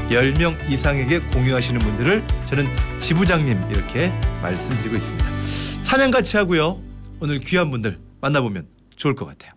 10명 이상에게 공유하시는 분들을 저는 지부장님 이렇게 말씀드리고 있습니다. 찬양 같이 하고요. 오늘 귀한 분들 만나보면 좋을 것 같아요.